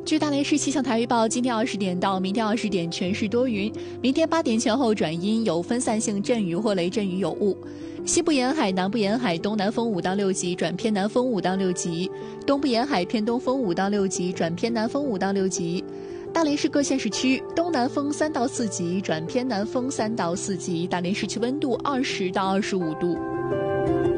据大连市气象台预报，今天20点到明天20点全市多云，明天8点前后转阴，有分散性阵雨或雷阵雨有雾。西部沿海、南部沿海东南风5到6级转偏南风5到6级，东部沿海偏东风5到6级转偏南风5到6级。大连市各县市区东南风3到4级转偏南风3到4级，大连市区温度20到25度。